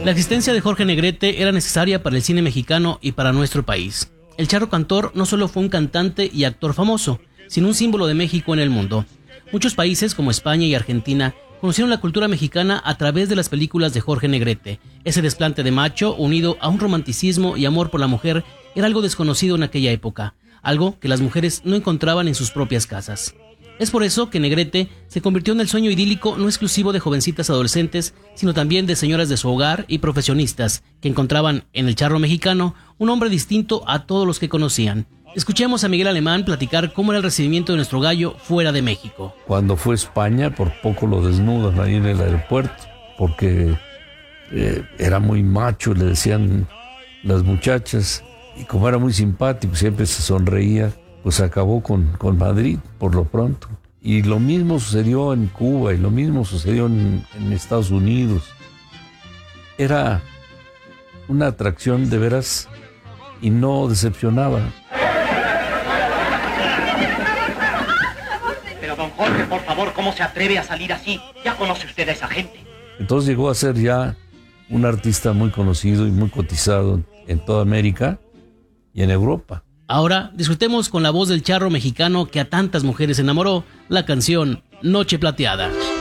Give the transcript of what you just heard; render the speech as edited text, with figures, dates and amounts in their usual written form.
La existencia de Jorge Negrete era necesaria para el cine mexicano y para nuestro país. El charro cantor no solo fue un cantante y actor famoso, sino un símbolo de México en el mundo. Muchos países como España y Argentina conocieron la cultura mexicana a través de las películas de Jorge Negrete. Ese desplante de macho, unido a un romanticismo y amor por la mujer, era algo desconocido en aquella época, algo que las mujeres no encontraban en sus propias casas. Es por eso que Negrete se convirtió en el sueño idílico no exclusivo de jovencitas adolescentes, sino también de señoras de su hogar y profesionistas, que encontraban en el charro mexicano un hombre distinto a todos los que conocían. Escuchemos a Miguel Alemán platicar cómo era el recibimiento de nuestro gallo fuera de México. Cuando fue a España, por poco lo desnudan ahí en el aeropuerto, porque era muy macho, le decían las muchachas, y como era muy simpático, siempre se sonreía, pues acabó con Madrid por lo pronto. Y lo mismo sucedió en Cuba y lo mismo sucedió en Estados Unidos. Era una atracción de veras y no decepcionaba. Pero don Jorge, por favor, ¿cómo se atreve a salir así? Ya conoce usted a esa gente. Entonces llegó a ser ya un artista muy conocido y muy cotizado en toda América y en Europa. Ahora disfrutemos con la voz del charro mexicano que a tantas mujeres enamoró, la canción Noche Plateada.